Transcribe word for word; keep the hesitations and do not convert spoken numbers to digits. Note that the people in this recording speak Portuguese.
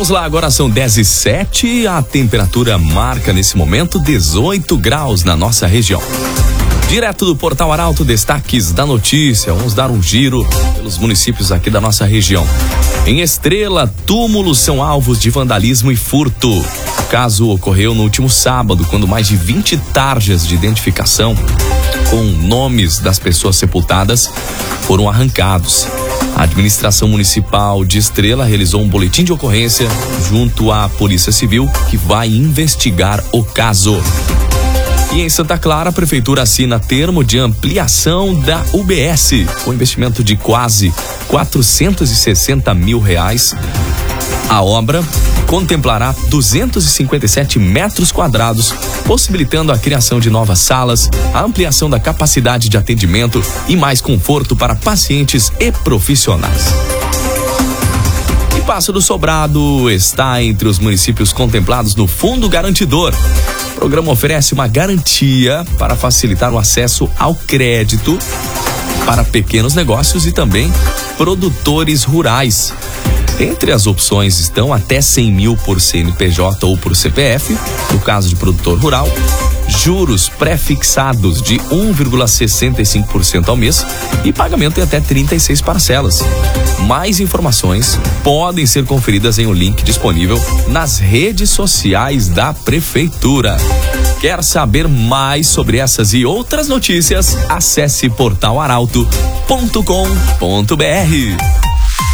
Vamos lá, agora são dez e sete, a temperatura marca nesse momento dezoito graus na nossa região. Direto do Portal Arauto, destaques da notícia. Vamos dar um giro pelos municípios aqui da nossa região. Em Estrela, túmulos são alvos de vandalismo e furto. O caso ocorreu no último sábado, quando mais de vinte tarjas de identificação com nomes das pessoas sepultadas foram arrancados. A administração municipal de Estrela realizou um boletim de ocorrência junto à Polícia Civil, que vai investigar o caso. E em Santa Clara, a prefeitura assina termo de ampliação da U B S, com investimento de quase quatrocentos e sessenta mil reais. A obra contemplará duzentos e cinquenta e sete metros quadrados, possibilitando a criação de novas salas, a ampliação da capacidade de atendimento e mais conforto para pacientes e profissionais. E Passo do Sobrado está entre os municípios contemplados no Fundo Garantidor. O programa oferece uma garantia para facilitar o acesso ao crédito para pequenos negócios e também produtores rurais. Entre as opções estão até cem mil por C N P J ou por C P F, no caso de produtor rural, juros pré-fixados de um vírgula sessenta e cinco por cento ao mês e pagamento em até trinta e seis parcelas. Mais informações podem ser conferidas em um link disponível nas redes sociais da Prefeitura. Quer saber mais sobre essas e outras notícias? Acesse portal arauto ponto com ponto br.